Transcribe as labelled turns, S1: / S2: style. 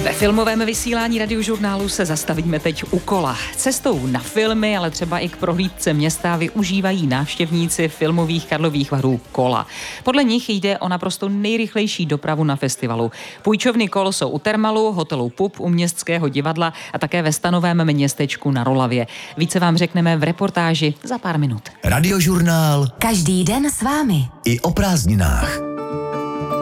S1: Ve filmovém vysílání Radiožurnálu se zastavíme teď u Kola. Cestou na filmy, ale třeba i k prohlídce města využívají návštěvníci filmových Karlových Varů Kola. Podle nich jde o naprosto nejrychlejší dopravu na festivalu. Půjčovny kol jsou u Termalu, hotelu Pup, u Městského divadla a také ve stanovém městečku na Rolavě. Více vám řekneme v reportáži za pár minut.
S2: Radiožurnál.
S3: Každý den s vámi.
S2: I o prázdninách.